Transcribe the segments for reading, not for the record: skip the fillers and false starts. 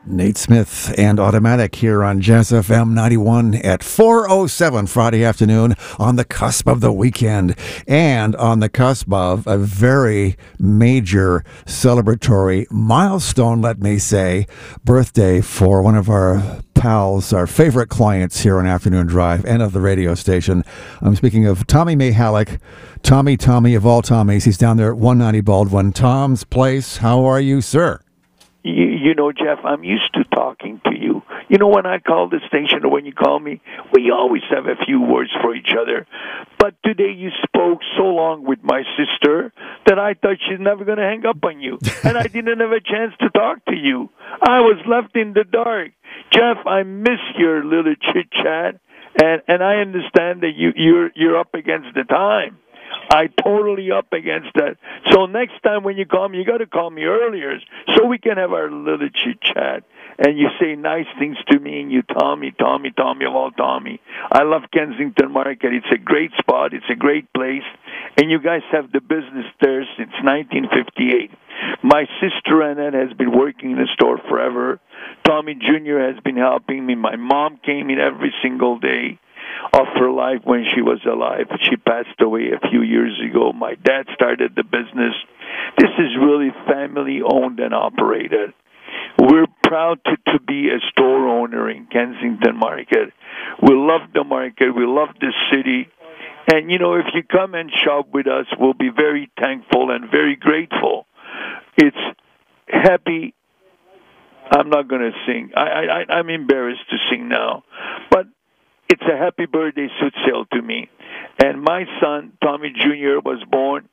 Nate Smith and Automatic here on Jazz FM 91 at 4:07 Friday afternoon, on the cusp of the weekend and on the cusp of a very major celebratory milestone, let me say, birthday for one of our pals, our favorite clients here on Afternoon Drive and of the radio station. I'm speaking of Tommy Mahalik. Tommy of all Tommies. He's down there at 190 Baldwin. Tom's Place. How are you, sir? You know, Jeff, I'm used to talking to you. You know, when I call the station or when you call me, we always have a few words for each other. But today you spoke so long with my sister that I thought she's never going to hang up on you. And I didn't have a chance to talk to you. I was left in the dark. Jeff, I miss your little chit-chat, and I understand that you're up against the time. I totally up against that. So next time when you call me, you got to call me earlier so we can have our little chit-chat. And you say nice things to me, and you Tommy of all Tommy. I love Kensington Market. It's a great spot. It's a great place. And you guys have the business there since 1958. My sister Annette has been working in the store forever. Tommy Jr. has been helping me. My mom came in every single day of her life when she was alive. She passed away a few years ago. My dad started the business. This is really family owned and operated. We're proud to be a store owner in Kensington Market. We love the market. We love the city. And, you know, if you come and shop with us, we'll be very thankful and very grateful. It's happy. I'm not going to sing. I'm embarrassed to sing now. But it's a happy birthday suit sale to me. And my son, Tommy Jr., was born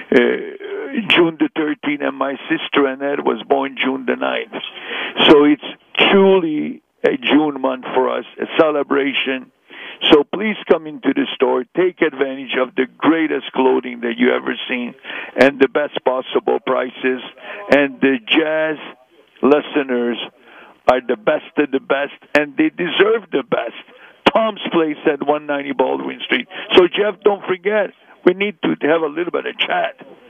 June the 13th, and my sister Annette was born June the 9th. So it's truly a June month for us, a celebration. So please come into the store, take advantage of the greatest clothing that you ever seen and the best possible prices. And the jazz listeners are the best of the best, and they deserve the best. Tom's Place at 190 Baldwin Street. So, Jeff, don't forget, we need to have a little bit of chat.